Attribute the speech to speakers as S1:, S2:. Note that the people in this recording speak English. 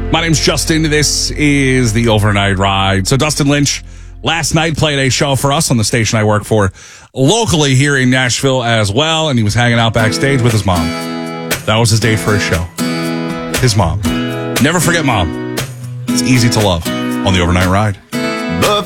S1: My name's Justin. This is the Overnight Ride. So Dustin Lynch last night played a show for us on the station I work for locally here in Nashville as well, and he was hanging out backstage with his mom. That was his date for his show. His mom. Never forget mom. It's easy to love on the Overnight Ride.
S2: But